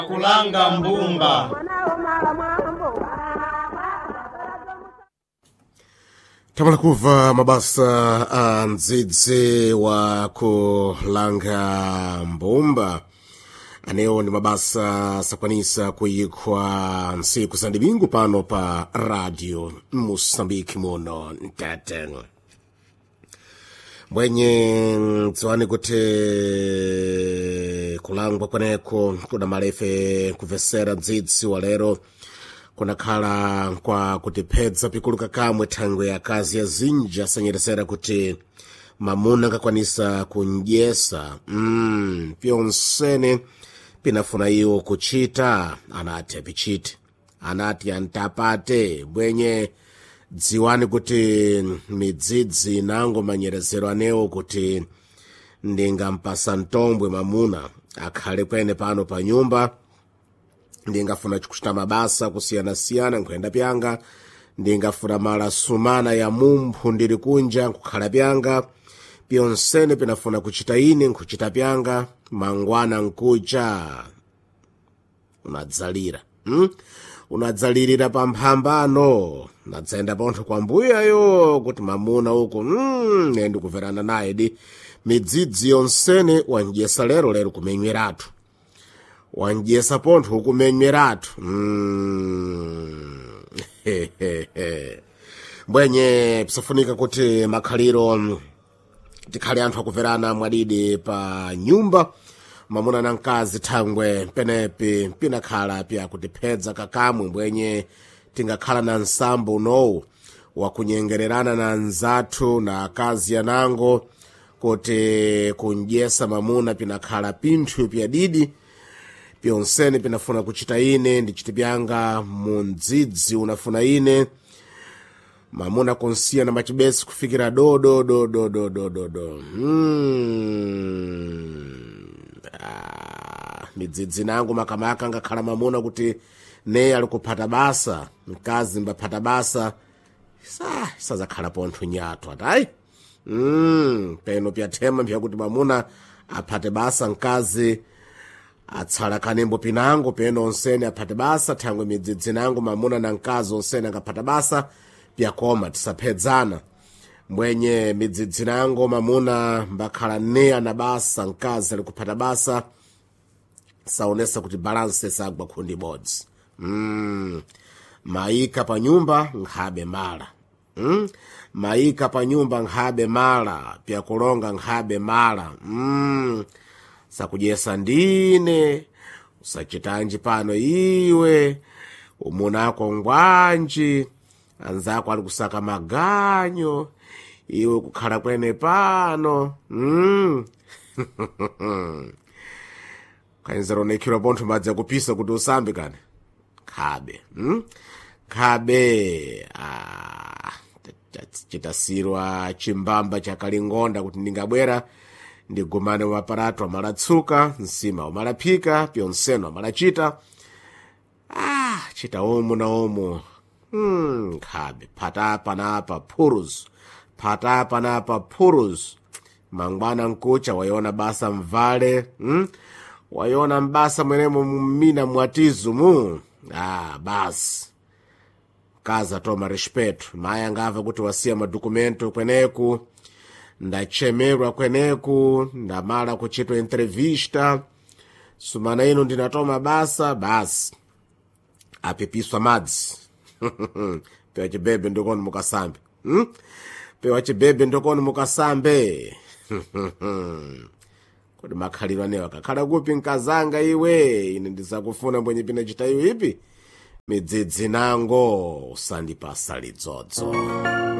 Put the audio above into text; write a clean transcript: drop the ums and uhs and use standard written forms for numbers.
kulanga mbumba. Tamala kuva mabasa a ndzidzi wa kulanga mbumba anewo ndi mabasa sakwanisa kuyikwa nsiku za ndibingu pano pa radio Mosambiki muno Mtete. Mwenye dziwani kuti kulangwa kweneko kuna malefe kuvesera ndzidzi wa lero kunakhala kwa kutipedza pikuluka kamwe thangwe ya kazi ya zinja sanyeresera kuti mamuna ngakwanisa kunjesa pyonsene pinafuna iwo kuchita anati apichite anati antapate bwenye dziwani kuti midzidzi nango manyerezero anewo kuti ndingampasa ntombwe mamuna akhale kwene pano pa nyumba ndingafuna kuchita mabasa kusiyana-siyana nkwenda pyanga ndingafuna mala sumana ya mumphu ndiri kunja nkukhala pyanga pyonsene pinafuna kuchita ine nkuchita pyanga mangwana nkucha unadzalira unadzalirira pa mphambano nadzayenda pontho kwa mbuyayo kuti mamuna uku nendi kuverana naye di midzidzi yonsene wanjesa lero kumenyweratu wanjesa pontho ukumenyweratu mbwenye pisafunika kuti makhaliro tikhale anthu akuverana mwadidi pa nyumba mamuna na mkazi thangwe penepi pinakhala pya kutipedza kakamwe mbwenye tingakhala na nsambo unowu wakunyengererana na nzathu na akazi yanango kuti kunjesa mamuna pinakhala pinthu pya didi pyonsene pinafuna kuchita ine ndichiti pyanga mundzidzi unafuna ine mamuna konsiya na machibesi kufikira do midzidzi nangu makamaka ngakhala mamuna kuti neye ali kuphata basa mkazi mbaphata basa sazakhala pontho nyathu atayi peno pyathema mpyakuti mamuna aphate basa mkazi atsala kanembo pinango peno onsene aphate basa thangwe midzidzi nangu mamuna na mkazi onsene angaphata basa pyakoma tisaphedzana mbwenye midzidzi nango mamuna mbakhala neya na basa mkazi ali kuphata basa saonesa kuti balance sagwa khundi bodzi maika pa nyumba nkhabe mala maika pa nyumba nkhabe mala pyakulonga nkhabe mala sakujesa ndine usachitanji pano iwe umunako ngwanji anzako ali kusaka maganyo iwe kukhala kwene pano kainzero nekiro pontho madzi akupisa kuti usambe kane khabe chitasirwa chimbamba chakalingonda kuti ndingabwera ndigumane maparatu amalatsuka nsima umalaphika pyonseno amalachita chita omu na omu khabe phatapa napa phurus mangwana nkucha wayona basa mvale wayona mbasa mwenemo mmina mwatizu basi kaza toma respeto maya ngava kuti wasiya madokumento kweneku ndachemerwa kweneku ndamala kuchitwa entrevista sumana ino ndinatoma basa basi apipiswa madzi pewa chibebe ndokoni mukasambe pewa chibebe ndokoni mukasambe kodi makhaliro anewa kakhala kupi nkazanga iwe ine ndisakufuna mbwenye pina chita iwe ipi midzidzi nango usandipasa lidzodzo